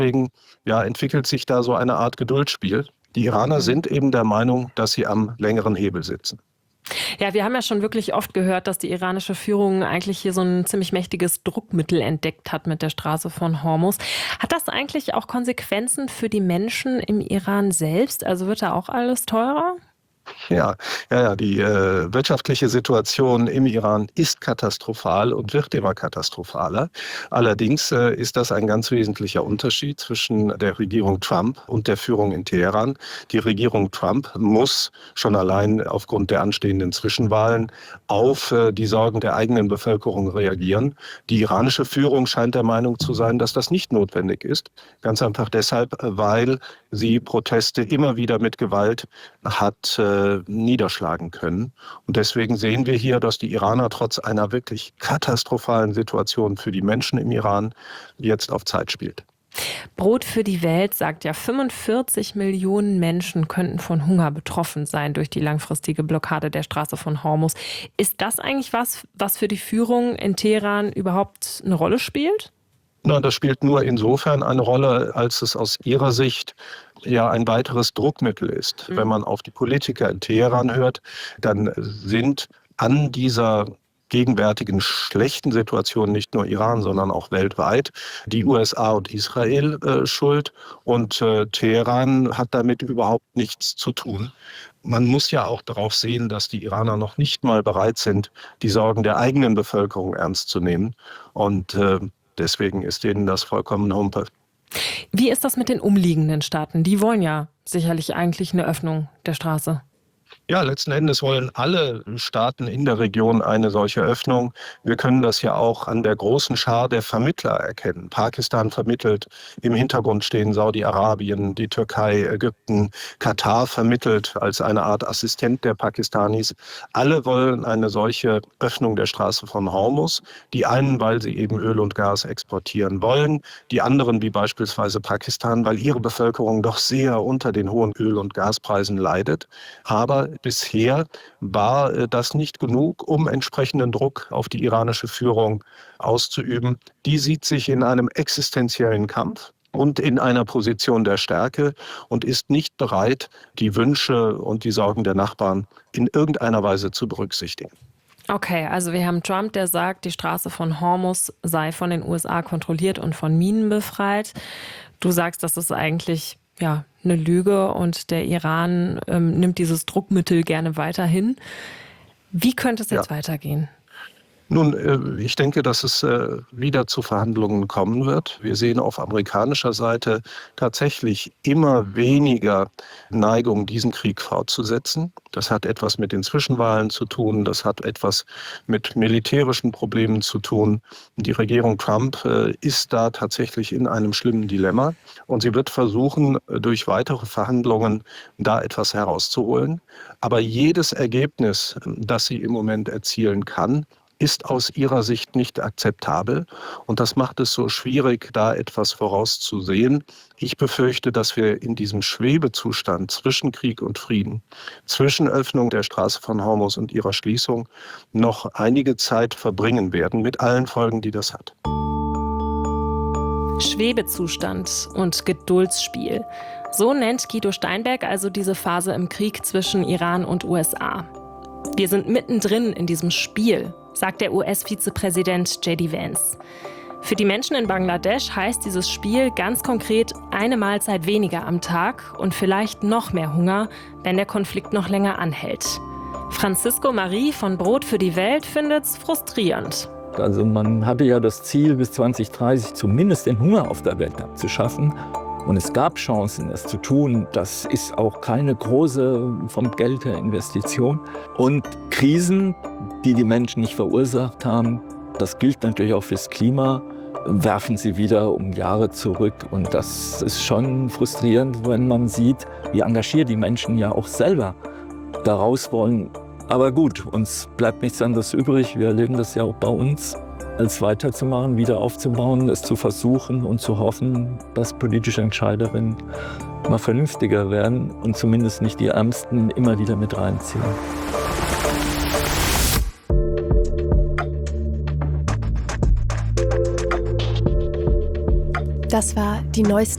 Deswegen entwickelt sich da so eine Art Geduldsspiel. Die Iraner sind eben der Meinung, dass sie am längeren Hebel sitzen. Ja, wir haben ja schon wirklich oft gehört, dass die iranische Führung eigentlich hier so ein ziemlich mächtiges Druckmittel entdeckt hat mit der Straße von Hormuz. Hat das eigentlich auch Konsequenzen für die Menschen im Iran selbst? Also wird da auch alles teurer? Ja, die wirtschaftliche Situation im Iran ist katastrophal und wird immer katastrophaler. Allerdings ist das ein ganz wesentlicher Unterschied zwischen der Regierung Trump und der Führung in Teheran. Die Regierung Trump muss schon allein aufgrund der anstehenden Zwischenwahlen auf die Sorgen der eigenen Bevölkerung reagieren. Die iranische Führung scheint der Meinung zu sein, dass das nicht notwendig ist. Ganz einfach deshalb, weil sie Proteste immer wieder mit Gewalt hat niederschlagen können. Und deswegen sehen wir hier, dass die Iraner trotz einer wirklich katastrophalen Situation für die Menschen im Iran jetzt auf Zeit spielt. Brot für die Welt sagt ja, 45 Millionen Menschen könnten von Hunger betroffen sein durch die langfristige Blockade der Straße von Hormuz. Ist das eigentlich was für die Führung in Teheran überhaupt eine Rolle spielt? Das spielt nur insofern eine Rolle, als es aus ihrer Sicht ein weiteres Druckmittel ist. Wenn man auf die Politiker in Teheran hört, dann sind an dieser gegenwärtigen schlechten Situation nicht nur Iran, sondern auch weltweit die USA und Israel schuld. Und Teheran hat damit überhaupt nichts zu tun. Man muss ja auch darauf sehen, dass die Iraner noch nicht mal bereit sind, die Sorgen der eigenen Bevölkerung ernst zu nehmen. Und deswegen ist denen das vollkommen Humpe. Wie ist das mit den umliegenden Staaten? Die wollen ja sicherlich eigentlich eine Öffnung der Straße. Ja, letzten Endes wollen alle Staaten in der Region eine solche Öffnung. Wir können das ja auch an der großen Schar der Vermittler erkennen. Pakistan vermittelt, im Hintergrund stehen Saudi-Arabien, die Türkei, Ägypten, Katar vermittelt als eine Art Assistent der Pakistanis. Alle wollen eine solche Öffnung der Straße von Hormuz. Die einen, weil sie eben Öl und Gas exportieren wollen, die anderen, wie beispielsweise Pakistan, weil ihre Bevölkerung doch sehr unter den hohen Öl- und Gaspreisen leidet. Aber bisher war das nicht genug, um entsprechenden Druck auf die iranische Führung auszuüben. Die sieht sich in einem existenziellen Kampf und in einer Position der Stärke und ist nicht bereit, die Wünsche und die Sorgen der Nachbarn in irgendeiner Weise zu berücksichtigen. Okay, also wir haben Trump, der sagt, die Straße von Hormuz sei von den USA kontrolliert und von Minen befreit. Du sagst, das ist eigentlich eine Lüge und der Iran nimmt dieses Druckmittel gerne weiterhin. Wie könnte es jetzt weitergehen? Nun, ich denke, dass es wieder zu Verhandlungen kommen wird. Wir sehen auf amerikanischer Seite tatsächlich immer weniger Neigung, diesen Krieg fortzusetzen. Das hat etwas mit den Zwischenwahlen zu tun, das hat etwas mit militärischen Problemen zu tun. Die Regierung Trump ist da tatsächlich in einem schlimmen Dilemma und sie wird versuchen, durch weitere Verhandlungen da etwas herauszuholen. Aber jedes Ergebnis, das sie im Moment erzielen kann, ist aus ihrer Sicht nicht akzeptabel. Und das macht es so schwierig, da etwas vorauszusehen. Ich befürchte, dass wir in diesem Schwebezustand zwischen Krieg und Frieden, zwischen Öffnung der Straße von Hormuz und ihrer Schließung noch einige Zeit verbringen werden, mit allen Folgen, die das hat. Schwebezustand und Geduldsspiel. So nennt Guido Steinberg also diese Phase im Krieg zwischen Iran und USA. Wir sind mittendrin in diesem Spiel, sagt der US-Vizepräsident J.D. Vance. Für die Menschen in Bangladesch heißt dieses Spiel ganz konkret eine Mahlzeit weniger am Tag und vielleicht noch mehr Hunger, wenn der Konflikt noch länger anhält. Francisco Marie von Brot für die Welt findet's frustrierend. Also man hatte ja das Ziel, bis 2030 zumindest den Hunger auf der Welt abzuschaffen. Und es gab Chancen, das zu tun. Das ist auch keine große, vom Geld her Investition. Und Krisen, die die Menschen nicht verursacht haben, das gilt natürlich auch fürs Klima, werfen sie wieder um Jahre zurück. Und das ist schon frustrierend, wenn man sieht, wie engagiert die Menschen ja auch selber da raus wollen. Aber gut, uns bleibt nichts anderes übrig. Wir erleben das ja auch bei uns, als weiterzumachen, wieder aufzubauen, es zu versuchen und zu hoffen, dass politische Entscheiderinnen mal vernünftiger werden und zumindest nicht die Ärmsten immer wieder mit reinziehen. Das war die neueste